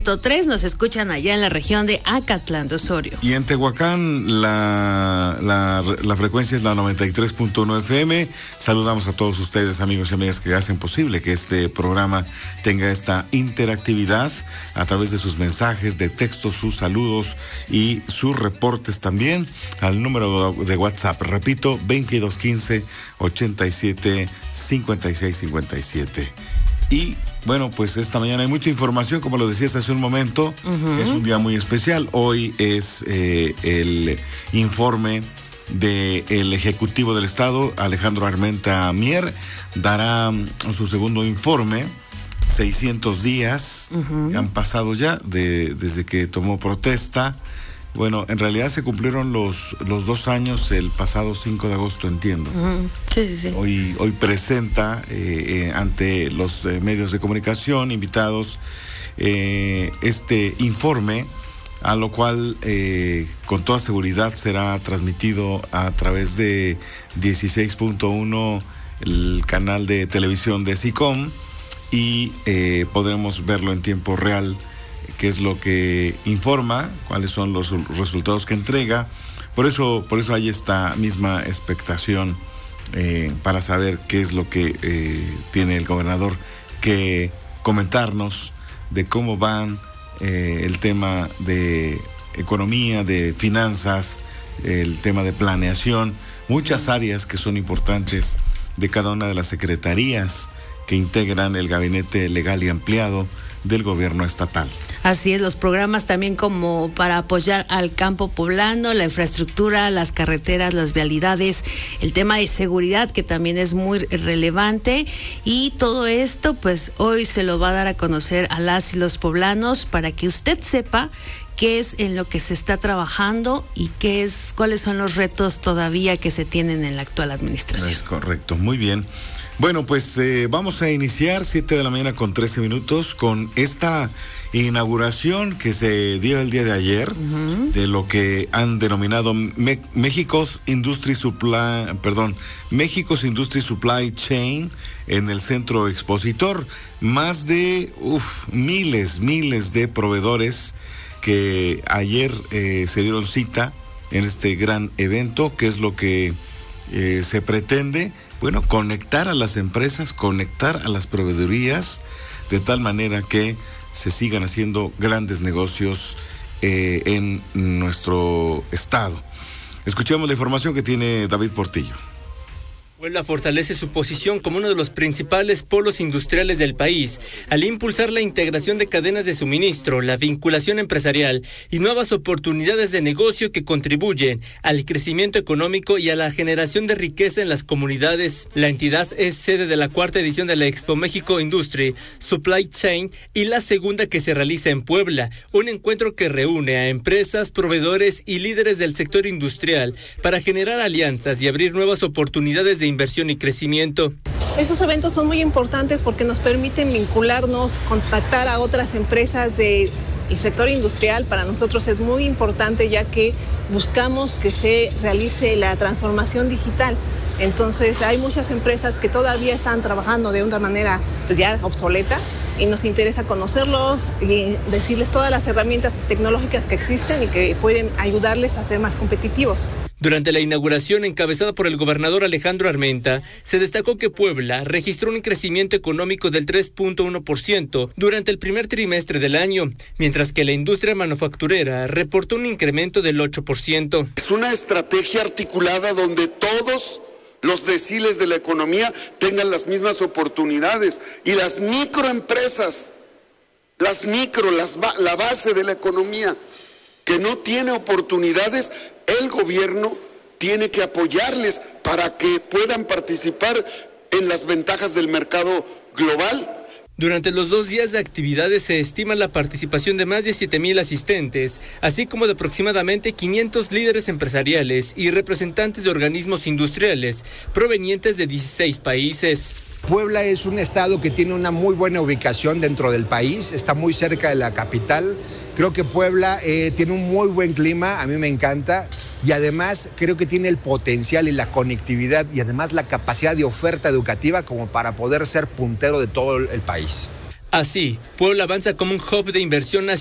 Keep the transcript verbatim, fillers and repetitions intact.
tres nos escuchan allá en la región de Acatlán de Osorio. Y en Tehuacán la, la, la frecuencia es la noventa y tres punto uno F M. Saludamos a todos ustedes, amigos y amigas, que hacen posible que este programa tenga esta interactividad a través de sus mensajes de texto, sus saludos y sus reportes también al número de WhatsApp. Repito, veintidós quince ochenta y siete cincuenta y seis cincuenta y siete. Y bueno, pues esta mañana hay mucha información, como lo decías hace un momento. Uh-huh. Es un día muy especial. Hoy es eh, el informe del Ejecutivo del Estado, Alejandro Armenta Mier, dará su segundo informe. seiscientos días uh-huh. han pasado ya de, desde que tomó protesta. Bueno, en realidad se cumplieron los, los dos años el pasado cinco de agosto, entiendo. Uh-huh. Sí, sí, sí. Hoy, hoy presenta eh, eh, ante los eh, medios de comunicación invitados eh, este informe, a lo cual eh, con toda seguridad será transmitido a través de dieciséis punto uno, el canal de televisión de SICOM, y eh, podremos verlo en tiempo real, qué es lo que informa, cuáles son los resultados que entrega. Por eso, por eso hay esta misma expectación eh, para saber qué es lo que eh, tiene el gobernador que comentarnos de cómo van eh, el tema de economía, de finanzas, el tema de planeación, muchas áreas que son importantes de cada una de las secretarías que integran el gabinete legal y ampliado del gobierno estatal. Así es, los programas también como para apoyar al campo poblano, la infraestructura, las carreteras, las vialidades, el tema de seguridad, que también es muy relevante, y todo esto pues hoy se lo va a dar a conocer a las y los poblanos para que usted sepa qué es en lo que se está trabajando y qué es, cuáles son los retos todavía que se tienen en la actual administración. Es correcto, muy bien. Bueno, pues eh, vamos a iniciar siete de la mañana con trece minutos con esta inauguración que se dio el día de ayer uh-huh. de lo que han denominado Me- México's Industry Supply, perdón, México's Industry Supply Chain en el centro expositor. Más de uf, miles, miles de proveedores que ayer eh, se dieron cita en este gran evento, que es lo que eh, se pretende. Bueno, conectar a las empresas, conectar a las proveedurías, de tal manera que se sigan haciendo grandes negocios eh, en nuestro estado. Escuchemos la información que tiene David Portillo. Puebla fortalece su posición como uno de los principales polos industriales del país al impulsar la integración de cadenas de suministro, la vinculación empresarial y nuevas oportunidades de negocio que contribuyen al crecimiento económico y a la generación de riqueza en las comunidades. La entidad es sede de la cuarta edición de la Expo México Industry Supply Chain y la segunda que se realiza en Puebla, un encuentro que reúne a empresas, proveedores y líderes del sector industrial para generar alianzas y abrir nuevas oportunidades de inversión y crecimiento. Esos eventos son muy importantes porque nos permiten vincularnos, contactar a otras empresas del sector industrial. Para nosotros es muy importante, ya que buscamos que se realice la transformación digital. Entonces hay muchas empresas que todavía están trabajando de una manera pues, ya obsoleta, y nos interesa conocerlos y decirles todas las herramientas tecnológicas que existen y que pueden ayudarles a ser más competitivos. Durante la inauguración encabezada por el gobernador Alejandro Armenta, se destacó que Puebla registró un crecimiento económico del tres punto uno por ciento durante el primer trimestre del año, mientras que la industria manufacturera reportó un incremento del ocho por ciento. Es una estrategia articulada donde todos los deciles de la economía tengan las mismas oportunidades, y las microempresas, las micro, las, la base de la economía que no tiene oportunidades, el gobierno tiene que apoyarles para que puedan participar en las ventajas del mercado global. Durante los dos días de actividades se estima la participación de más de siete mil asistentes, así como de aproximadamente quinientos líderes empresariales y representantes de organismos industriales provenientes de dieciséis países. Puebla es un estado que tiene una muy buena ubicación dentro del país, está muy cerca de la capital. Creo que Puebla eh, tiene un muy buen clima, a mí me encanta, y además creo que tiene el potencial y la conectividad y además la capacidad de oferta educativa como para poder ser puntero de todo el país. Así, Puebla avanza como un hub de inversión nacional